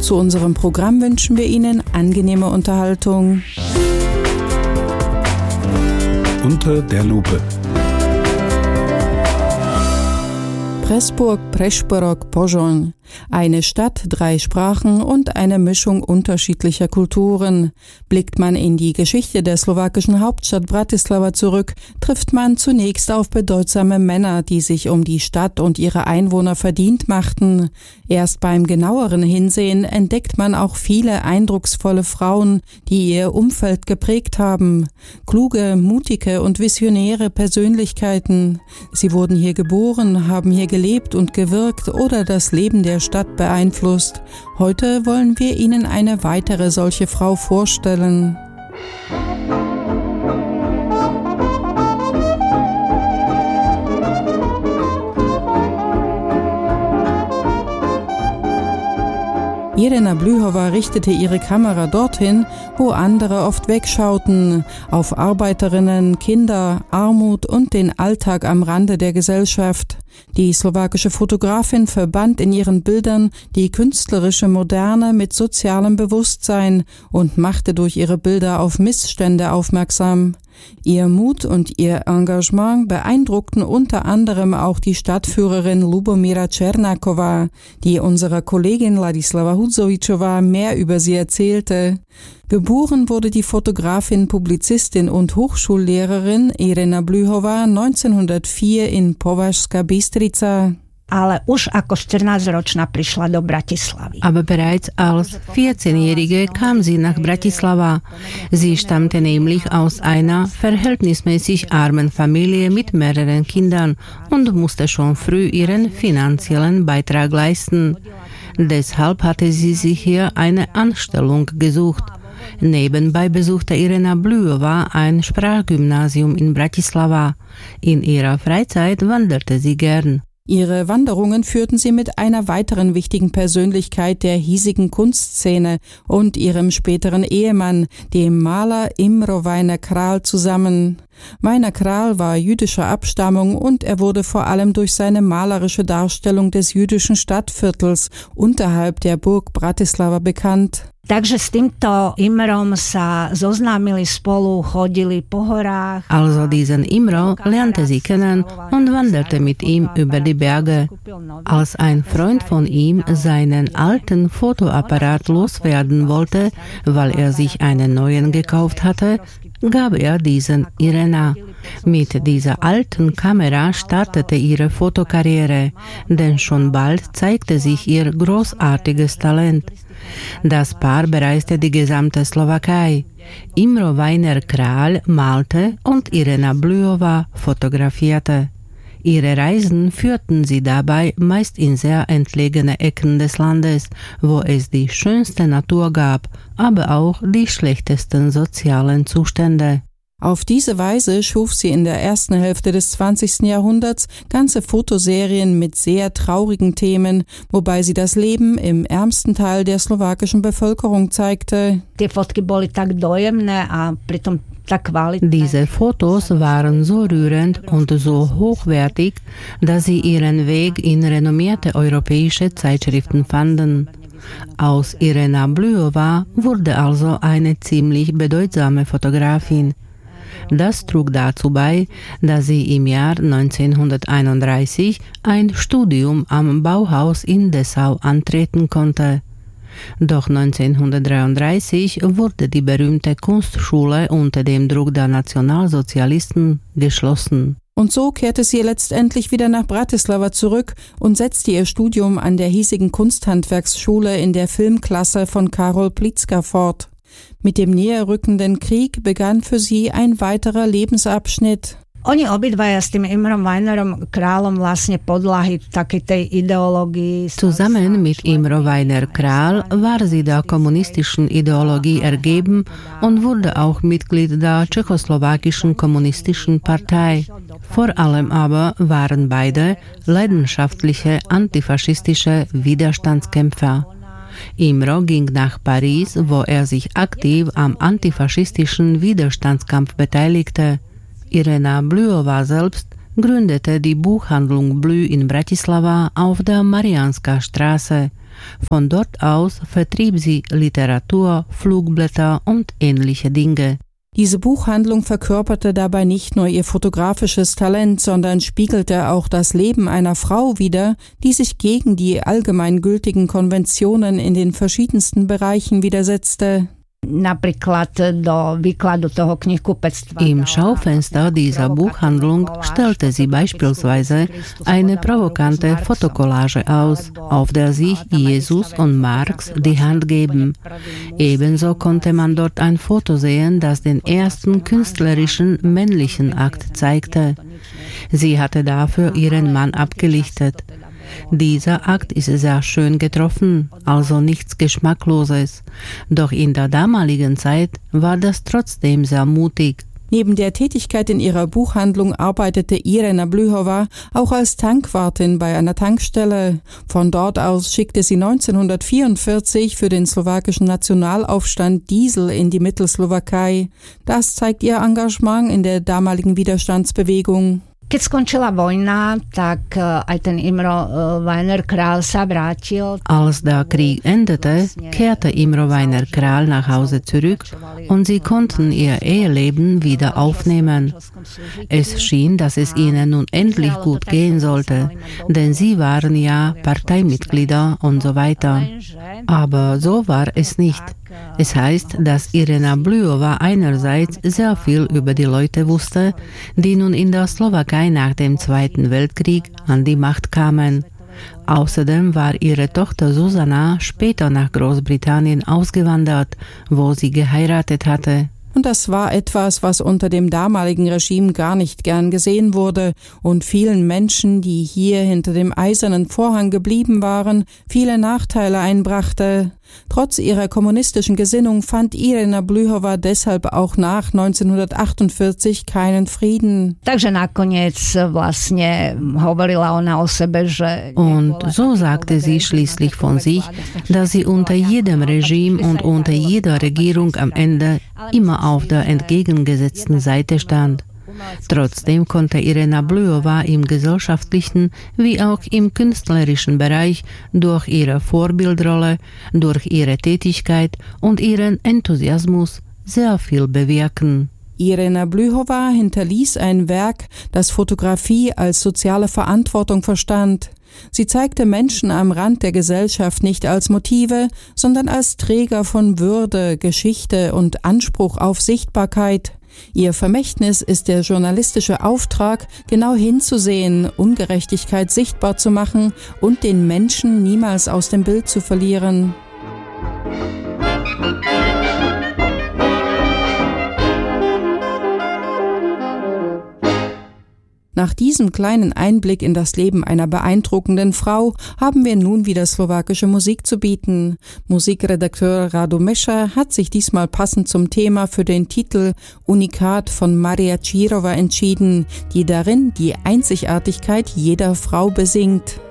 Zu unserem Programm wünschen wir Ihnen angenehme Unterhaltung. Unter der Lupe. Pressburg, Prešporok, Požoň. Eine Stadt, 3 Sprachen und eine Mischung unterschiedlicher Kulturen. Blickt man in die Geschichte der slowakischen Hauptstadt Bratislava zurück, trifft man zunächst auf bedeutsame Männer, die sich um die Stadt und ihre Einwohner verdient machten. Erst beim genaueren Hinsehen entdeckt man auch viele eindrucksvolle Frauen, die ihr Umfeld geprägt haben. Kluge, mutige und visionäre Persönlichkeiten. Sie wurden hier geboren, haben hier gelebt und gewirkt oder das Leben der Stadt beeinflusst. Heute wollen wir Ihnen eine weitere solche Frau vorstellen. Irena Blühova richtete ihre Kamera dorthin, wo andere oft wegschauten, auf Arbeiterinnen, Kinder, Armut und den Alltag am Rande der Gesellschaft. Die slowakische Fotografin verband in ihren Bildern die künstlerische Moderne mit sozialem Bewusstsein und machte durch ihre Bilder auf Missstände aufmerksam. Ihr Mut und ihr Engagement beeindruckten unter anderem auch die Stadtführerin Lubomira Černáková, die unserer Kollegin Ladislava Hudzovičová mehr über sie erzählte. Geboren wurde die Fotografin, Publizistin und Hochschullehrerin Irena Blühova 1904 in Považská Bystrica. Ale už ako 14-ročná prišla do Bratislavy. Aber bereits als 14-Jährige kam sie nach Bratislava. Sie stammte nämlich aus einer verhältnismäßig armen Familie mit mehreren Kindern und musste schon früh ihren finanziellen Beitrag leisten. Deshalb hatte sie sich hier eine Anstellung gesucht. Nebenbei besuchte Irena Blühova ein Sprachgymnasium in Bratislava. In ihrer Freizeit wanderte sie gern. Ihre Wanderungen führten sie mit einer weiteren wichtigen Persönlichkeit der hiesigen Kunstszene und ihrem späteren Ehemann, dem Maler Imro Vajner Král, zusammen. Vajner Král war jüdischer Abstammung und er wurde vor allem durch seine malerische Darstellung des jüdischen Stadtviertels unterhalb der Burg Bratislava bekannt. Takže s týmto Imrom sa zoznámili spolu, chodili po horách. Also diesen Imro lernte sie kennen und wanderte mit ihm über die Berge. Als ein Freund von ihm seinen alten Fotoapparat loswerden wollte, weil er sich einen neuen gekauft hatte, gab er diesen Irena. Mit dieser alten Kamera startete ihre Fotokarriere, denn schon bald zeigte sich ihr großartiges Talent. Das Paar bereiste die gesamte Slowakei. Imro Vajner Král malte und Irena Blühova fotografierte. Ihre Reisen führten sie dabei meist in sehr entlegene Ecken des Landes, wo es die schönste Natur gab, aber auch die schlechtesten sozialen Zustände. Auf diese Weise schuf sie in der ersten Hälfte des 20. Jahrhunderts ganze Fotoserien mit sehr traurigen Themen, wobei sie das Leben im ärmsten Teil der slowakischen Bevölkerung zeigte. Diese Fotos waren so rührend und so hochwertig, dass sie ihren Weg in renommierte europäische Zeitschriften fanden. Aus Irena Blühova wurde also eine ziemlich bedeutsame Fotografin. Das trug dazu bei, dass sie im Jahr 1931 ein Studium am Bauhaus in Dessau antreten konnte. Doch 1933 wurde die berühmte Kunstschule unter dem Druck der Nationalsozialisten geschlossen. Und so kehrte sie letztendlich wieder nach Bratislava zurück und setzte ihr Studium an der hiesigen Kunsthandwerksschule in der Filmklasse von Karol Plitzka fort. Mit dem näherrückenden Krieg begann für sie ein weiterer Lebensabschnitt. Oni obidvaja s tým Imrom Vajnerom Králom vlastne podlahy takej tej ideológii. Zusammen mit Imro Vajner Král war sie der kommunistischen Ideologie ergeben und wurde auch Mitglied der tschechoslowakischen kommunistischen Partei. Vor allem aber waren beide leidenschaftliche antifaschistische Widerstandskämpfer. Imro ging nach Paris, wo er sich aktiv am antifaschistischen Widerstandskampf beteiligte. Irena Blühova selbst gründete die Buchhandlung Blü in Bratislava auf der Mariánska Straße. Von dort aus vertrieb sie Literatur, Flugblätter und ähnliche Dinge. Diese Buchhandlung verkörperte dabei nicht nur ihr fotografisches Talent, sondern spiegelte auch das Leben einer Frau wider, die sich gegen die allgemeingültigen Konventionen in den verschiedensten Bereichen widersetzte. Im Schaufenster dieser Buchhandlung stellte sie beispielsweise eine provokante Fotokollage aus, auf der sich Jesus und Marx die Hand geben. Ebenso konnte man dort ein Foto sehen, das den ersten künstlerischen männlichen Akt zeigte. Sie hatte dafür ihren Mann abgelichtet. Dieser Akt ist sehr schön getroffen, also nichts Geschmackloses. Doch in der damaligen Zeit war das trotzdem sehr mutig. Neben der Tätigkeit in ihrer Buchhandlung arbeitete Irena Blühova auch als Tankwartin bei einer Tankstelle. Von dort aus schickte sie 1944 für den slowakischen Nationalaufstand Diesel in die Mittelslowakei. Das zeigt ihr Engagement in der damaligen Widerstandsbewegung. Keď skončila vojna, tak aj ten Imro Vajner Král sa vrátil. Als der Krieg endete, kehrte Imro Vajner Král nach Hause zurück und sie konnten ihr Eheleben wieder aufnehmen. Es schien, dass es ihnen nun endlich gut gehen sollte, denn sie waren ja Parteimitglieder und so weiter. Aber so war es nicht. Es heißt, dass Irena Blühova einerseits sehr viel über die Leute wusste, die nun in der Slowakei nach dem Zweiten Weltkrieg an die Macht kamen. Außerdem war ihre Tochter Susanna später nach Großbritannien ausgewandert, wo sie geheiratet hatte. Und das war etwas, was unter dem damaligen Regime gar nicht gern gesehen wurde und vielen Menschen, die hier hinter dem eisernen Vorhang geblieben waren, viele Nachteile einbrachte. Trotz ihrer kommunistischen Gesinnung fand Irena Blühova deshalb auch nach 1948 keinen Frieden. Und so sagte sie schließlich von sich, dass sie unter jedem Regime und unter jeder Regierung am Ende immer auf der entgegengesetzten Seite stand. Trotzdem konnte Irena Blühova im gesellschaftlichen wie auch im künstlerischen Bereich durch ihre Vorbildrolle, durch ihre Tätigkeit und ihren Enthusiasmus sehr viel bewirken. Irena Blühova hinterließ ein Werk, das Fotografie als soziale Verantwortung verstand. Sie zeigte Menschen am Rand der Gesellschaft nicht als Motive, sondern als Träger von Würde, Geschichte und Anspruch auf Sichtbarkeit. Ihr Vermächtnis ist der journalistische Auftrag, genau hinzusehen, Ungerechtigkeit sichtbar zu machen und den Menschen niemals aus dem Bild zu verlieren. Nach diesem kleinen Einblick in das Leben einer beeindruckenden Frau haben wir nun wieder slowakische Musik zu bieten. Musikredakteur Rado Mescher hat sich diesmal passend zum Thema für den Titel Unikat von Maria Čírova entschieden, die darin die Einzigartigkeit jeder Frau besingt.